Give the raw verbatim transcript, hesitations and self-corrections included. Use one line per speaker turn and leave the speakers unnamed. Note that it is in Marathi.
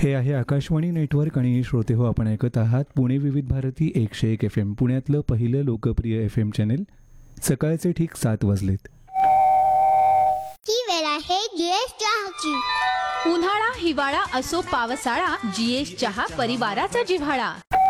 हे आहे आकाशवाणी नेटवर्क आणि श्रोते हो, आपण ऐकत आहात पुणे विविध भारती एकशे एक एफ एम, पुण्यातलं पहिलं लोकप्रिय एफ एम चॅनेल. सकाळचे ठीक सात वाजलेत.
ही वेळ आहे जीएस चहाची.
उन्हाळा हिवाळा असो पावसाळा, जीएस चहा परिवाराचा जिव्हाळा.